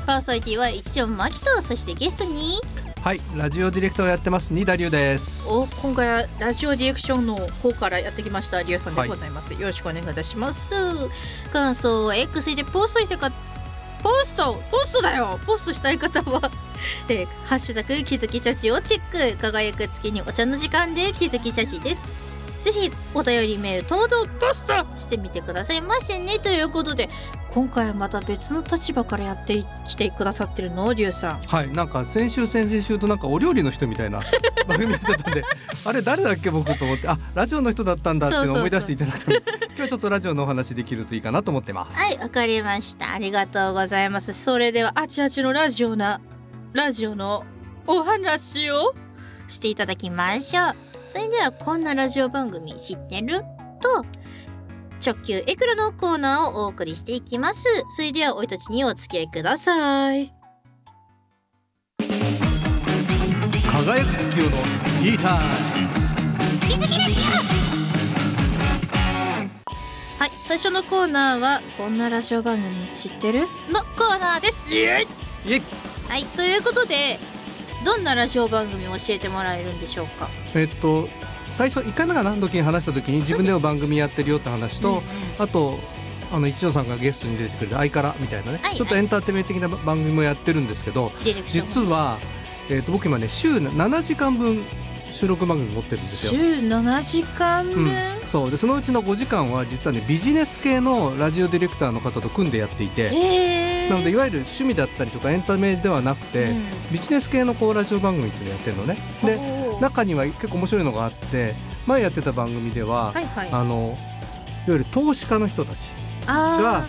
パーソナリティは一条マキと、そしてゲストにはい、ラジオディレクターをやってます新田龍です。 今回はラジオディレクションの方からやってきました龍さんでございます、よろしくお願いいたします。感想は X でポストしたかポストしたい方はハッシュタグ気づきチャチをチェック。輝く月にお茶の時間で気づきチャチです。ぜひお便りメールともどポストしてみてくださいませね。ということで今回はまた別の立場からやってきてくださってるの龍さん。はい、 なんか先々週となんかお料理の人みたいな番組になっちゃったんであれ誰だっけ僕と思って、ラジオの人だったんだっていうのを思い出していただくために今日はちょっとラジオのお話できるといいかなと思ってます。 はい、わかりました、ありがとうございます。それではあちあちのラジオのお話をしていただきましょう。それではこんなラジオ番組知ってると直球エクラのコーナーをお送りしていきます。それではおいたちにお付き合いください。 輝く月夜のギター気づきですよ。はい、最初のコーナーはこんなラジオ番組知ってるのコーナーです。イエイはい、ということでどんなラジオ番組を教えてもらえるんでしょうか。 最初1回目が何時に話した時に自分でも番組やってるよって話と、あと一条さんがゲストに出てくれるアイカラみたいなね、ちょっとエンターテインメント的な番組もやってるんですけど、実は、僕今ね週7時間分収録番組持ってるんですよ。 週7時間分、 そうでそのうちの5時間は実はねビジネス系のラジオディレクターの方と組んでやっていて、なのでいわゆる趣味だったりとかエンタメではなくて、ビジネス系のラジオ番組っていうのをやってるのね。で中には結構面白いのがあって、前やってた番組では、いわゆる投資家の人たちが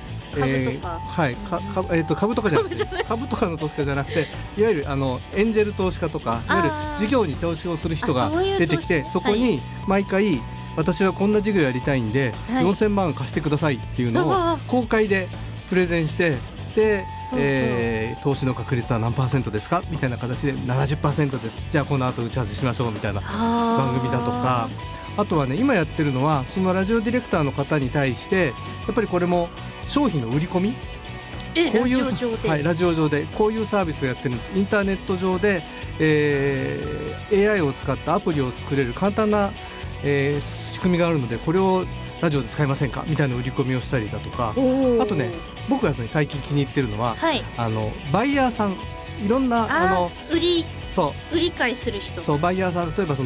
株とかじゃなくて株とかの投資家じゃなくて、いわゆるエンジェル投資家とかいわゆる事業に投資をする人が出てきて、そこに毎回私はこんな事業やりたいんで4000万貸してくださいっていうのを公開でプレゼンして、で投資の確率は何%ですかみたいな形で 70% です、じゃあこの後打ち合わせしましょうみたいな番組だとか、あとはね今やってるのはそのラジオディレクターの方に対してやっぱりこれも商品の売り込み、こういうラジオ上でこういうサービスをやってるんです。インターネット上で、AI を使ったアプリを作れる簡単な、仕組みがあるのでこれをラジオで使いませんかみたいな売り込みをしたりだとか、あとね僕が最近気に入ってるのは、バイヤーさん、いろんな売り買いする人、 そうバイヤーさん、例えば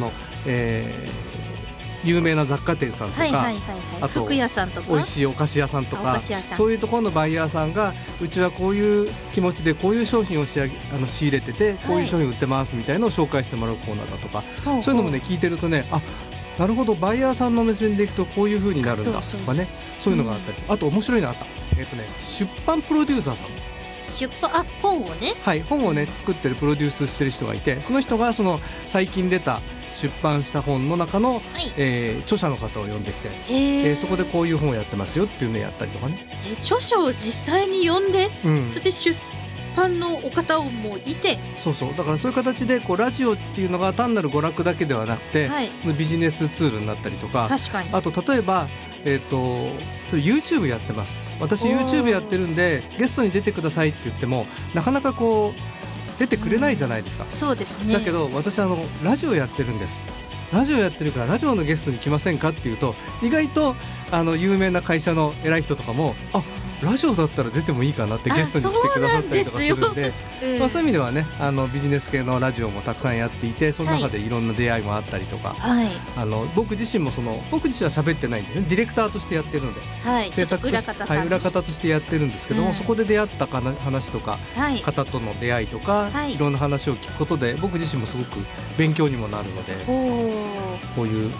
有名な雑貨店さんとか、あと服屋さんとか美味しいお菓子屋さんとか、そういうところのバイヤーさんがうちはこういう気持ちでこういう商品を仕入れててこういう商品売ってますみたいなのを紹介してもらうコーナーだとか、そういうのもね聞いてるとね、なるほどバイヤーさんの目線でいくとこういう風になるんだとかね、そういうのがあったり、あと面白いのあった、出版プロデューサーさん、 本をね、 本をね作ってるプロデュースしてる人がいて、その人が最近出た出版した本の中の、著者の方を呼んできて、そこでこういう本をやってますよっていうのをやったりとかね、 著者を実際に呼んで、そして出版のお方もいて、 そうだからそういう形でラジオっていうのが単なる娯楽だけではなくて、そのビジネスツールになったりとか、あと例えばYouTube やってますと、私 YouTube やってるんでゲストに出てくださいって言ってもなかなか出てくれないじゃないですか。 そうですね。 だけど私ラジオやってるんです、ラジオやってるからラジオのゲストに来ませんかっていうと、意外と有名な会社の偉い人とかもラジオだったら出てもいいかなってゲストに来てくださったりとかするんで、そういう意味ではねビジネス系のラジオもたくさんやっていて、その中でいろんな出会いもあったりとか、僕自身は喋ってないんですね、ディレクターとしてやってるので、制作裏方さん、 裏方としてやってるんですけども、そこで出会った話とか、方との出会いとか、いろんな話を聞くことで僕自身もすごく勉強にもなるので、こういう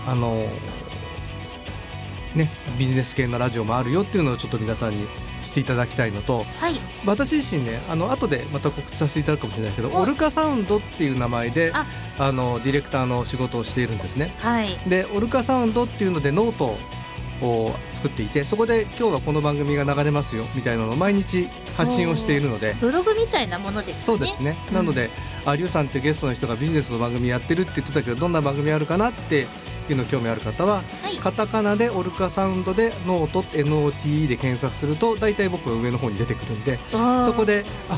ビジネス系のラジオもあるよっていうのをちょっと皆さんにしていただきたいのと、私自身ね後でまた告知させていただくかもしれないけど、オルカサウンドっていう名前でディレクターの仕事をしているんですね。でオルカサウンドっていうのでノートを作っていて、そこで今日はこの番組が流れますよみたいなのを毎日発信をしているので、 ブログみたいなものですね。 そうですね。なのでリュウさんってゲストの人がビジネスの番組やってるって言ってたけど、どんな番組あるかなっていうの興味ある方は、カタカナでオルカサウンドでノート NOTE で検索すると大体僕は上の方に出てくるんで、そこで